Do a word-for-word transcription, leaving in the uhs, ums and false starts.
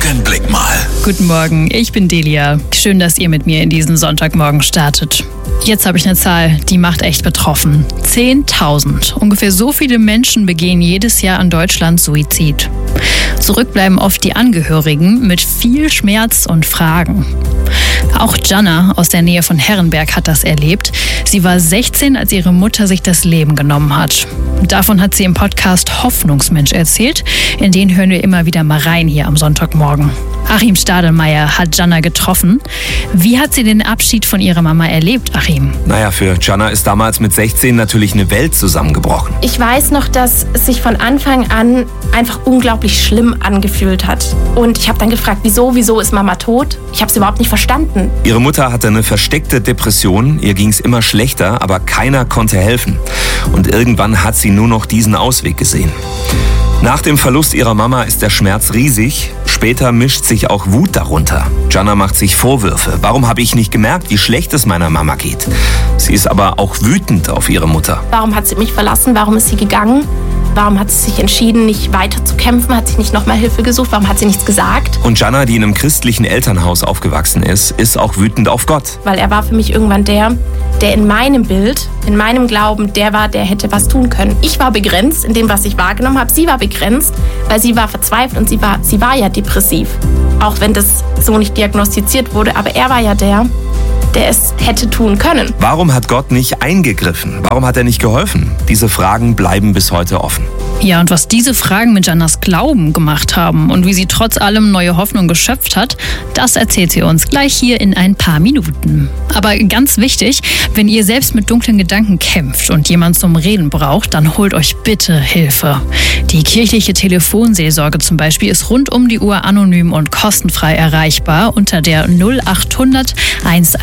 Wochenblick mal. Guten Morgen, ich bin Delia. Schön, dass ihr mit mir in diesen Sonntagmorgen startet. Jetzt habe ich eine Zahl, die macht echt betroffen. zehntausend. Ungefähr so viele Menschen begehen jedes Jahr in Deutschland Suizid. Zurück bleiben oft die Angehörigen mit viel Schmerz und Fragen. Auch Jana aus der Nähe von Herrenberg hat das erlebt. Sie war sechzehn, als ihre Mutter sich das Leben genommen hat. Davon hat sie im Podcast Hoffnungsmensch erzählt. In den hören wir immer wieder mal rein hier am Sonntagmorgen. Achim Stadelmeier hat Jana getroffen. Wie hat sie den Abschied von ihrer Mama erlebt, Achim? Naja, für Jana ist damals mit sechzehn natürlich eine Welt zusammengebrochen. Ich weiß noch, dass es sich von Anfang an einfach unglaublich schlimm angefühlt hat. Und ich habe dann gefragt, wieso, wieso ist Mama tot? Ich habe es überhaupt nicht verstanden. Ihre Mutter hatte eine versteckte Depression, ihr ging es immer schlechter, aber keiner konnte helfen. Und irgendwann hat sie nur noch diesen Ausweg gesehen. Nach dem Verlust ihrer Mama ist der Schmerz riesig. Später mischt sich auch Wut darunter. Jana macht sich Vorwürfe. Warum habe ich nicht gemerkt, wie schlecht es meiner Mama geht? Sie ist aber auch wütend auf ihre Mutter. Warum hat sie mich verlassen? Warum ist sie gegangen? Warum hat sie sich entschieden, nicht weiter zu kämpfen? Hat sie nicht nochmal Hilfe gesucht? Warum hat sie nichts gesagt? Und Jana, die in einem christlichen Elternhaus aufgewachsen ist, ist auch wütend auf Gott. Weil er war für mich irgendwann der, der in meinem Bild, in meinem Glauben, der war, der hätte was tun können. Ich war begrenzt in dem, was ich wahrgenommen habe. Sie war begrenzt, weil sie war verzweifelt und sie war, sie war ja depressiv. Auch wenn das so nicht diagnostiziert wurde, aber er war ja der, der es hätte tun können. Warum hat Gott nicht eingegriffen? Warum hat er nicht geholfen? Diese Fragen bleiben bis heute offen. Ja, und was diese Fragen mit Janas Glauben gemacht haben und wie sie trotz allem neue Hoffnung geschöpft hat, das erzählt sie uns gleich hier in ein paar Minuten. Aber ganz wichtig, wenn ihr selbst mit dunklen Gedanken kämpft und jemand zum Reden braucht, dann holt euch bitte Hilfe. Die kirchliche Telefonseelsorge zum Beispiel ist rund um die Uhr anonym und kostenfrei erreichbar unter der null acht hundert eins